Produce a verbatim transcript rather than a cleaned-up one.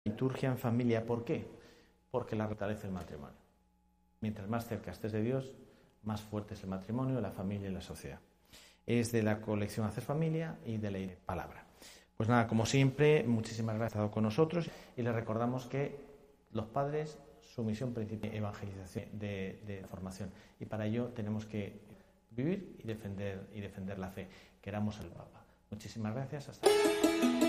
Liturgia en familia, ¿por qué? Porque la fortalece el matrimonio. Mientras más cerca estés de Dios, más fuerte es el matrimonio, la familia y la sociedad. Es de la colección Hacer Familia y de la palabra. Pues nada, como siempre, muchísimas gracias por haber estado con nosotros y les recordamos que los padres, su misión principal es evangelización de, de formación, y para ello tenemos que vivir y defender, y defender la fe. Queramos al Papa. Muchísimas gracias. Hasta luego.